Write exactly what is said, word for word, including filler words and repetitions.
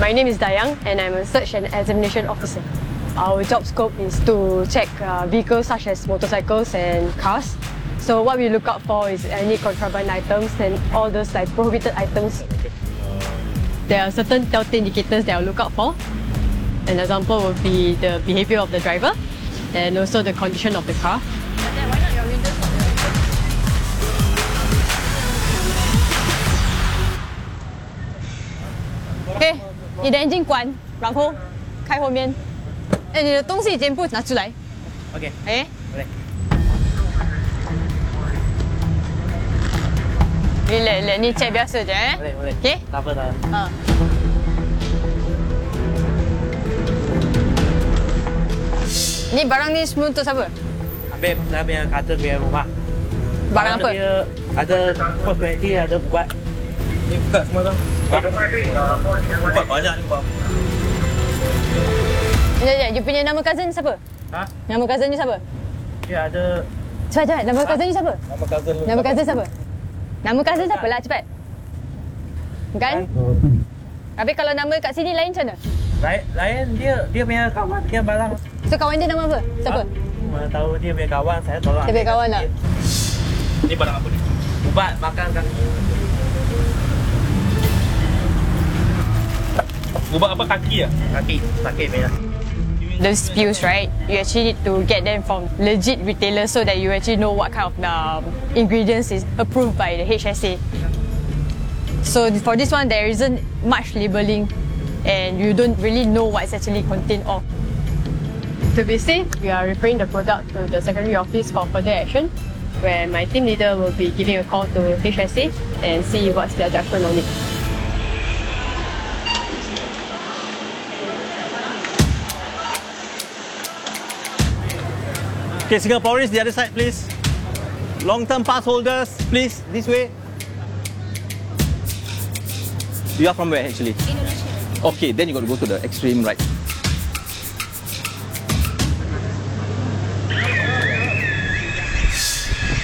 My name is Dayang and I'm a Search and Examination Officer. Our job scope is to check uh, vehicles such as motorcycles and cars. So what we look out for is any contraband items and all those like prohibited items. There are certain telltale indicators that I'll look out for. An example would be the behaviour of the driver and also the condition of the car. OK， 你的眼睛关，然后开后面。哎，你的东西全部拿出来。 OK。 哎。 boleh。 Relax, ni check biasa je eh. Boleh, boleh. OK? Tak apa, tak apa. Ha. Ni barang ni semua untuk siapa? Ambil dah punya kata punya rumah. Barang apa? Dia ada post quality, ada buat. Ni buka semua tu. Buat banyak ni buat. Ya, ya. You punya nama cousin siapa? Ha? Nama cousin ni siapa? Dia ada... Cepat, cepat. Nama cousin ni siapa? Nama cousin. Nama cousin siapa? Nama cousin siapa lah, cepat. Kan? Habis kalau nama kat sini lain macam mana? Lain, lain dia dia punya kawan, dia barang. So kawan dia nama apa? Siapa? Mana tahu dia punya kawan, saya tolong. Dia punya kawan tak? Ni barang apa ni? Ubat makan kan. Ubat apa kaki ya? Kaki, kaki punya. Those pills, right? You actually need to get them from legit retailers so that you actually know what kind of um, ingredients is approved by the H S A. So for this one, there isn't much labeling and you don't really know what it's actually contained of. To be safe, we are referring the product to the secondary office for further action, where my team leader will be giving a call to H S A and see what's their judgment on it. Okay, Singaporeans, the other side, please. Long-term pass holders, please, this way. You are from where, actually? Indonesia. Okay, then you got to go to the extreme right.